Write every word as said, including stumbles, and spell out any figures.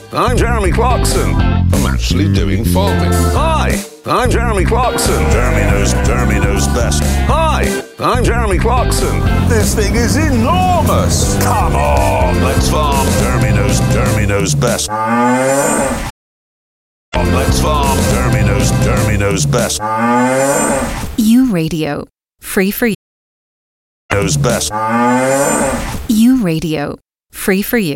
I'm Jeremy Clarkson. I'm actually doing farming. Hi, I'm Jeremy Clarkson. Jeremy knows, Jeremy knows best. Hi, I'm Jeremy Clarkson. This thing is enormous. Come on, let's farm. Jeremy knows, Jeremy knows best. Let's farm. Jeremy knows, Jeremy knows best. U Radio, free for you. Knows best. U Radio, free for you.